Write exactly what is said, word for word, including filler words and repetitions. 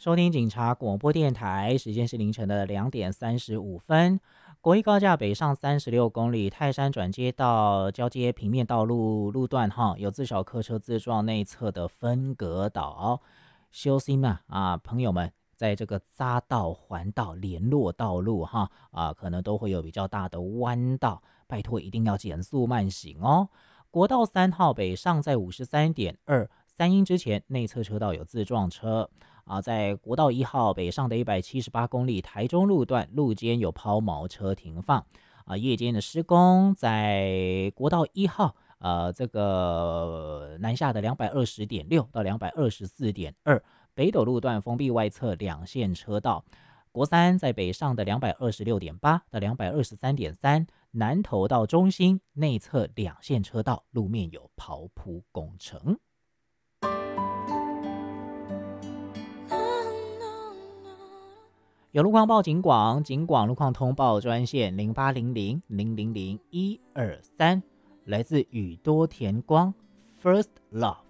收听警察广播电台，时间是凌晨的两点三十五分。国一高架北上三十六公里，泰山转接到交接平面道路路段哈，有自小客车自撞内侧的分隔岛。小心啊啊，朋友们，在这个匝道、环道、联络道路哈啊，可能都会有比较大的弯道，拜托一定要减速慢行哦。国道三号北上在五十三点二三英之前，内侧车道有自撞车。啊，在国道一号北上的一百七十八公里台中路段，路肩有抛锚车停放。啊，夜间的施工在国道一号，呃，这个南下的两百二十点六到两百二十四点二，北斗路段封闭外侧两线车道。国三在北上的两百二十六点八到两百二十三点三，南投到中心内侧两线车道路面有刨铺工程。有路况报警广，警广路况通报专线零八零零零零零一二三，来自宇多田光 First Love。